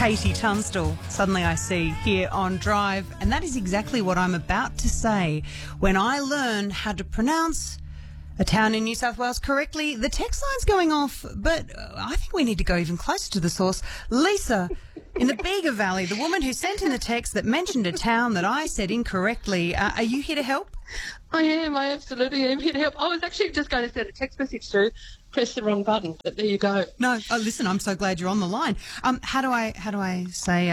Katie Tunstall, Suddenly I See, here on Drive. And that is exactly what I'm about to say when I learn how to pronounce a town in New South Wales correctly. The text line's going off, but I think we need to go even closer to the source. Lisa, in the Bega Valley, the woman who sent in the text that mentioned a town that I said incorrectly, are you here to help? I am. I absolutely am here to help. I was actually just going to send a text message through. Press the wrong button, but there you go. No, listen, I'm so glad you're on the line. How do I say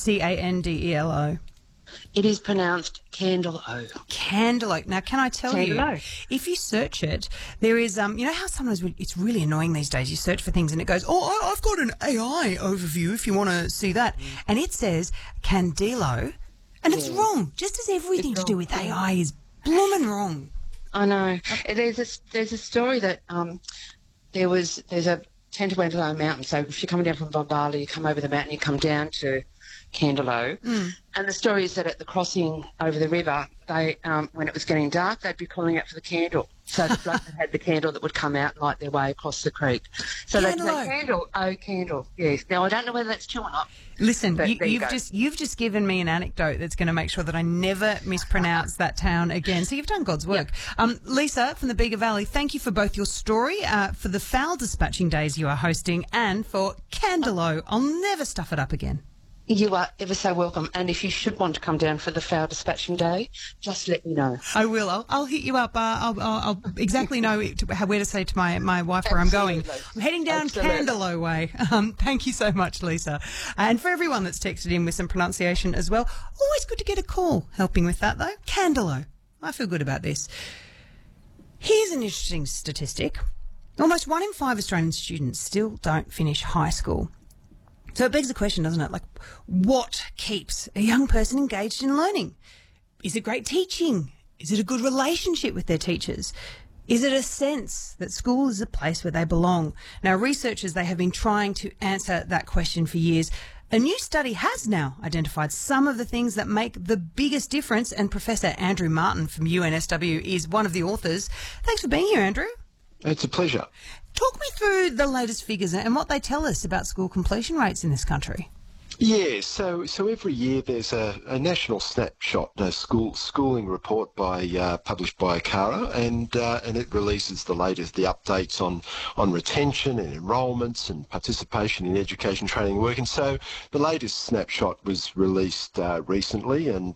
Candelo? It is pronounced Candelo. Candelo. Now, can I tell you, if you search it, there is, you know how sometimes it's really annoying these days. You search for things and it goes, I've got an AI overview if you want to see that. And it says Candelo, and it's wrong. Just as everything to do with AI is blooming wrong. I know. There's a story that there's a Tantawandalo mountain. So if you're coming down from Bombali, you come over the mountain, you come down to Candelo. And the story is that at the crossing over the river, they when it was getting dark, they'd be calling out for the candle. So the bloke that had the candle that would come out and light their way across the creek. So they'd say, candle, oh, candle, yes. Now, I don't know whether that's true or not. Listen, you've just given me an anecdote that's going to make sure that I never mispronounce that town again. So you've done God's work. Yep. Lisa from the Bega Valley, thank you for both your story, for the foul dispatching days you are hosting, and for Candelo. I'll never stuff it up again. You are ever so welcome. And if you should want to come down for the foul dispatching day, just let me know. I will. I'll hit you up. I'll exactly know where to say to my wife where I'm going. I'm heading down Candelo way. Thank you so much, Lisa. And for everyone that's texted in with some pronunciation as well, always good to get a call helping with that, though. Candelo. I feel good about this. Here's an interesting statistic. Almost 1 in 5 Australian students still don't finish high school. So it begs the question, doesn't it? Like, what keeps a young person engaged in learning? Is it great teaching? Is it a good relationship with their teachers? Is it a sense that school is a place where they belong? Now, researchers, they have been trying to answer that question for years. A new study has now identified some of the things that make the biggest difference, and Professor Andrew Martin from UNSW is one of the authors. Thanks for being here, Andrew. It's a pleasure. Talk me through the latest figures and what they tell us about school completion rates in this country. Yeah, so every year there's a national snapshot, a schooling report published by ACARA, and it releases the updates on retention and enrolments and participation in education, training, and work. And so the latest snapshot was released recently, and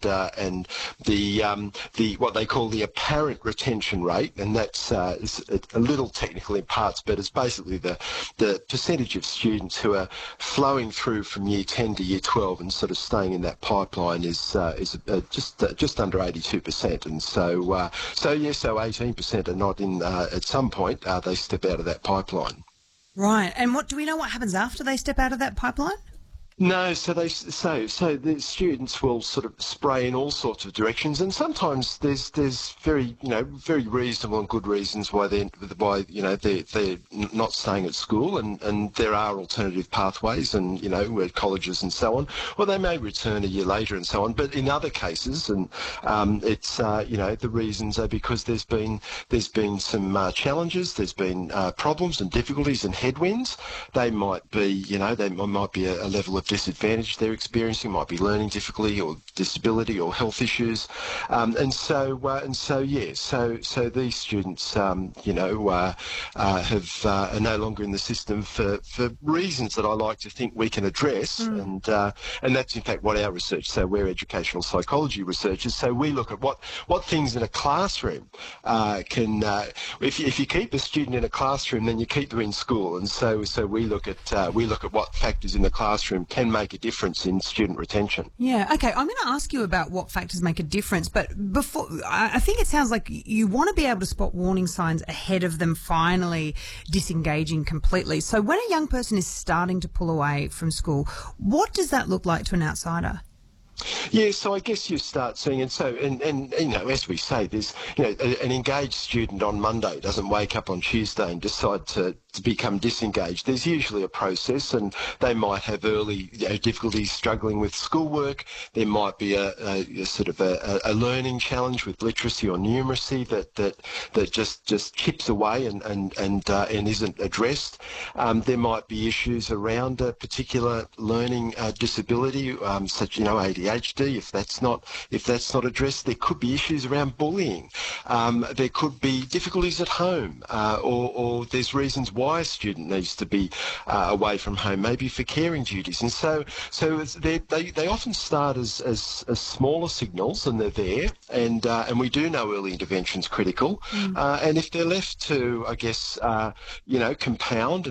the what they call the apparent retention rate, and that's is a little technical in parts, but it's basically the percentage of students who are flowing through from year 10 to year 12 and sort of staying in that pipeline is just under 82%, and so 18% are not in. At some point, they step out of that pipeline. Right, and what do we know? What happens after they step out of that pipeline? No, so the students will sort of spray in all sorts of directions, and sometimes there's very reasonable and good reasons why they're not staying at school, and there are alternative pathways, and colleges and so on. Well, they may return a year later and so on, but in other cases, and it's the reasons are because there's been some challenges, there's been problems and difficulties and headwinds. They might be might be a level of disadvantage they're experiencing, might be learning difficulty or disability or health issues, so these students are no longer in the system for reasons that I like to think we can address, and that's in fact what our research. So we're educational psychology researchers, so we look at what things in a classroom can if you keep a student in a classroom, then you keep them in school, and so we look at what factors in the classroom can make a difference in student retention. Yeah, okay, I'm going to ask you about what factors make a difference, but before, I think it sounds like you want to be able to spot warning signs ahead of them finally disengaging completely. So when a young person is starting to pull away from school, what does that look like to an outsider? Yeah, so I guess you start seeing, and as we say, there's an engaged student on Monday doesn't wake up on Tuesday and decide to to become disengaged, there's usually a process, and they might have early difficulties struggling with schoolwork. There might be a sort of a learning challenge with literacy or numeracy that just chips away and isn't addressed. There might be issues around a particular learning disability, such ADHD. If that's not addressed, there could be issues around bullying. There could be difficulties at home, or there's reasons why a student needs to be away from home, maybe for caring duties. And so they often start as smaller signals, and they're there. And we do know early intervention's critical. And if they're left to, I guess, compound